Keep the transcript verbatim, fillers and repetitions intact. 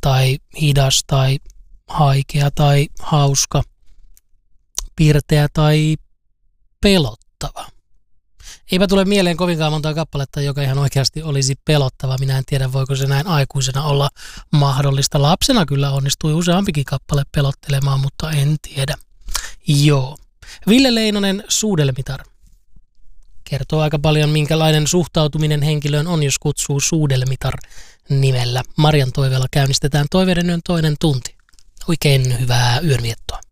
tai hidas tai haikea tai hauska, pirteä tai pelottava. Eipä tule mieleen kovinkaan monta kappaletta, joka ihan oikeasti olisi pelottava. Minä en tiedä, voiko se näin aikuisena olla mahdollista. Lapsena kyllä onnistui useampikin kappale pelottelemaan, mutta en tiedä. Joo. Ville Leinonen, Suudelmitar. Kertoo aika paljon, minkälainen suhtautuminen henkilöön on, jos kutsuu Suudelmitar nimellä. Marian toiveella käynnistetään Toiveiden yön toinen tunti. Oikein hyvää yönviettoa.